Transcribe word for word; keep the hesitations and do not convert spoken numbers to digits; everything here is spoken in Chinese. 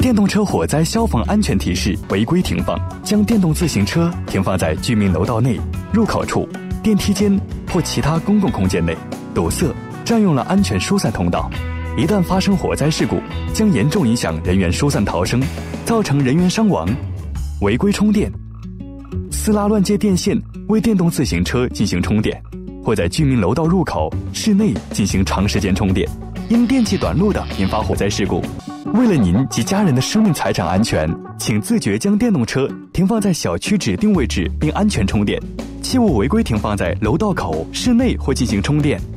电动车火灾消防安全提示：违规停放，将电动自行车停放在居民楼道内、入口处、电梯间或其他公共空间内，堵塞、占用了安全疏散通道。一旦发生火灾事故，将严重影响人员疏散逃生，造成人员伤亡。违规充电，私拉乱接电线为电动自行车进行充电，或在居民楼道入口、室内进行长时间充电，因电器短路的引发火灾事故。为了您及家人的生命财产安全，请自觉将电动车停放在小区指定位置并安全充电，切勿违规停放在楼道口、室内或进行充电。